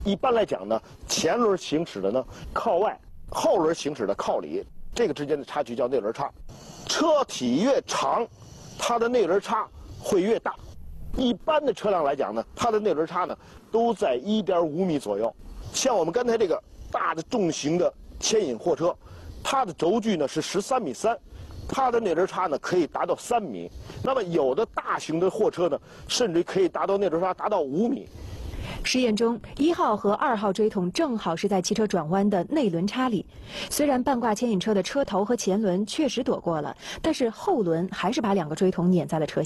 一般来讲呢，前轮行驶的呢靠外，后轮行驶的靠里，这个之间的差距叫内轮差。车体越长，它的内轮差会越大。一般的车辆来讲呢，它的内轮差呢都在1.5米左右。像我们刚才这个大的重型的牵引货车，它的轴距呢是13.3米，它的内轮差呢可以达到3米。那么有的大型的货车呢，甚至可以达到内轮差达到5米。 实验中，1号和2号锥筒正好是在汽车转弯的内轮差里。虽然半挂牵引车的车头和前轮确实躲过了，但是后轮还是把2个锥筒碾在了车下。